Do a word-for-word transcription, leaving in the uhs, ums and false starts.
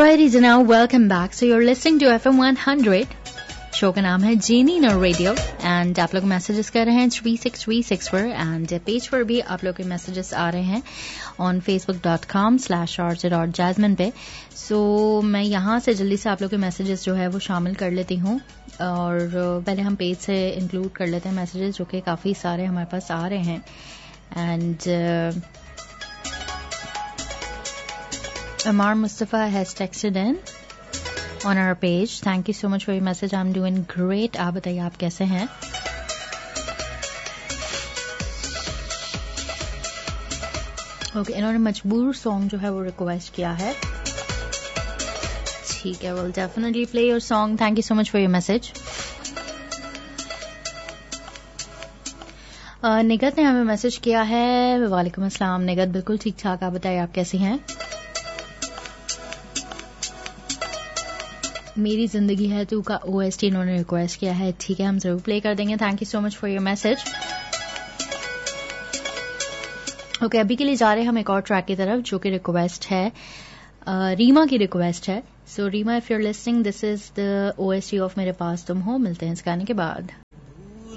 Alrighty, so now welcome back. So you're listening to F M one hundred. Show का नाम है जीनी no radio and आप लोग messages कर रहे हैं थ्री सिक्स थ्री सिक्स पर एंड पेज पर भी आप लोग के मैसेजेस आ रहे हैं on Facebook dot com slash orchid और जैस्मिन पे. सो मैं यहाँ से जल्दी से आप लोग के मैसेजेस जो है वो शामिल कर लेती हूँ और पहले हम पेज से इंक्लूड कर लेते हैं मैसेजेस जो कि काफ़ी सारे हमारे पास आ रहे हैं. And Amar Mustafa has texted in on our page. Thank you so much for your message. I'm doing great. आप बताइए आप कैसे हैं? Okay, इन्होंने मजबूर सॉन्ग जो है वो रिक्वेस्ट किया है. ठीक है, we'll definitely play your song. Thank you so much for your message. uh, निगत ने हमें मैसेज किया है. वालेकुम अस्सलाम निगत, बिल्कुल ठीक ठाक. आप बताइए आप कैसी हैं? मेरी जिंदगी है तू का ओएसटी इन्होंने रिक्वेस्ट किया है. ठीक है, हम जरूर प्ले कर देंगे. Thank you so much for your message. Okay, अभी के लिए जा रहे हैं हम एक और ट्रैक की तरफ जो कि रिक्वेस्ट है, uh, रीमा की रिक्वेस्ट है. सो Reema, if you are listening, this is the OST of मेरे पास तुम हो. मिलते हैं इस गाने के बाद.